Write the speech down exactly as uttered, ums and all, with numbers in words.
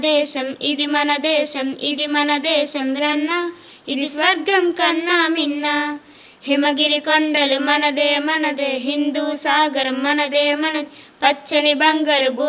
దేశం ఇది మన దేశం ఇది మన దేశం రన్న ఇది స్వర్గం కన్నా మిన్న హిమగిరి కొండలు మనదే మనదే హిందూ సాగరం మనదే మన పచ్చని బంగారు భూ